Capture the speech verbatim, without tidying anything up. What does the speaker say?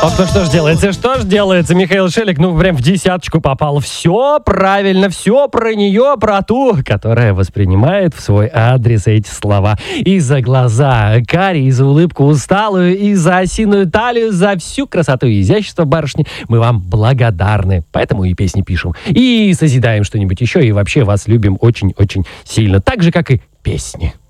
Ох, ну что ж делается, что ж делается, Михаил Шелег, ну прям в десяточку попал. Все правильно, все про нее, про ту, которая воспринимает в свой адрес эти слова. И за глаза карие, и за улыбку усталую, и за осиную талию, за всю красоту и изящество барышни мы вам благодарны. Поэтому и песни пишем. И созидаем что-нибудь еще, и вообще вас любим очень-очень сильно. Так же, как и песни.